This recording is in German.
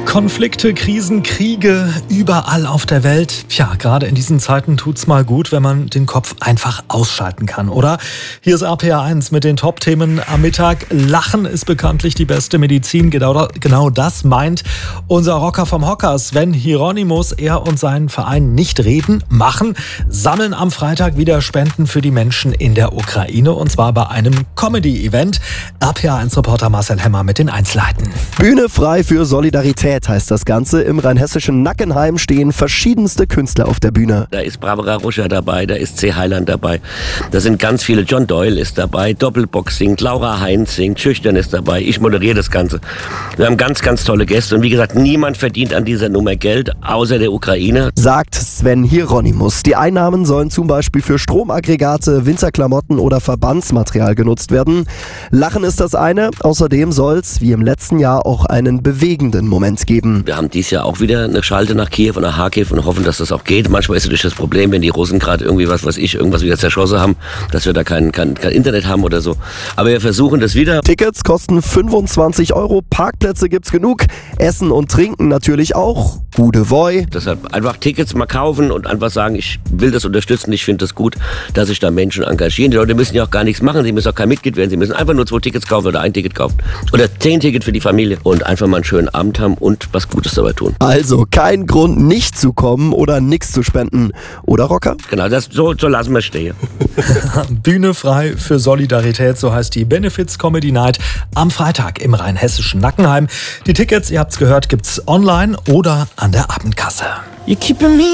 Konflikte, Krisen, Kriege, überall auf der Welt. Tja, gerade in diesen Zeiten tut's mal gut, wenn man den Kopf einfach ausschalten kann, oder? Hier ist RPA1 mit den Top-Themen am Mittag. Lachen ist bekanntlich die beste Medizin. Genau das meint unser Rocker vom Hocker, Sven Hieronymus. Er und sein Verein Nicht Reden, Machen sammeln am Freitag wieder Spenden für die Menschen in der Ukraine. Und zwar bei einem Comedy-Event. RPA1-Reporter Marcel Hemmer mit den Einzelheiten. Bühne frei für Solidarität heißt das Ganze. Im rheinhessischen Nackenheim stehen verschiedenste Künstler auf der Bühne. Da ist Barbara Ruscher dabei, da ist C. Heiland dabei. Da sind ganz viele. John Doyle ist dabei, Doppelbox singt, Laura Heinz singt, Schüchtern ist dabei. Ich moderiere das Ganze. Wir haben ganz, ganz tolle Gäste. Und wie gesagt, niemand verdient an dieser Nummer Geld, außer der Ukraine. Sagt Sven Hieronymus. Die Einnahmen sollen zum Beispiel für Stromaggregate, Winterklamotten oder Verbandsmaterial genutzt werden. Lachen ist das eine. Außerdem soll es, wie im letzten Jahr, auch einen bewegenden Moment geben. Wir haben dieses Jahr auch wieder eine Schalte nach Kiew und nach Kharkiv und hoffen, dass das auch geht. Manchmal ist natürlich das Problem, wenn die Russen gerade irgendwie irgendwas wieder zerschossen haben, dass wir da kein Internet haben oder so. Aber wir versuchen das wieder. Tickets kosten 25 €, Parkplätze gibt's genug, Essen und Trinken natürlich auch. Gute Voi. Deshalb einfach Tickets mal kaufen und einfach sagen, ich will das unterstützen, ich finde das gut, dass sich da Menschen engagieren. Die Leute müssen ja auch gar nichts machen, sie müssen auch kein Mitglied werden, sie müssen einfach nur 2 Tickets kaufen oder 1 Ticket kaufen. Oder 10 Tickets für die Familie und einfach mal einen schönen Abend haben und was Gutes dabei tun. Also kein Grund, nicht zu kommen oder nichts zu spenden. Oder, Rocker? Genau, so lassen wir stehen. Bühne frei für Solidarität, so heißt die Benefits Comedy Night am Freitag im rheinhessischen Nackenheim. Die Tickets, ihr habt's gehört, gibt's online oder an der Abendkasse.